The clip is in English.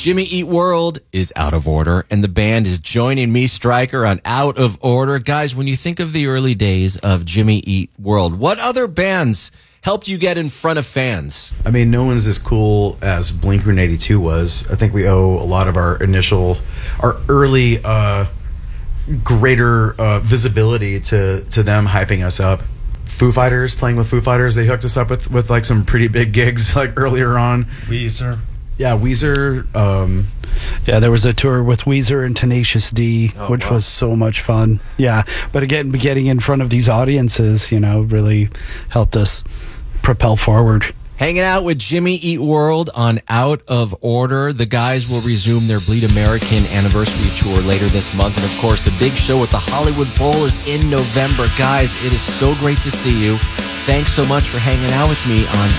Jimmy Eat World is Out of Order, and the band is joining me, Stryker, on Out of Order. Guys, when you think of the early days of Jimmy Eat World, what other bands helped you get in front of fans? I mean, no one's as cool as Blink-182 was. I think we owe a lot of our early greater visibility to them hyping us up. Foo Fighters, playing with Foo Fighters, they hooked us up with like some pretty big gigs like earlier on. Weezer. Yeah, Weezer. Yeah, there was a tour with Weezer and Tenacious D, which was so much fun. Yeah, but again, getting in front of these audiences, really helped us propel forward. Hanging out with Jimmy Eat World on Out of Order. The guys will resume their Bleed American anniversary tour later this month. And, of course, the big show at the Hollywood Bowl is in November. Guys, it is so great to see you. Thanks so much for hanging out with me on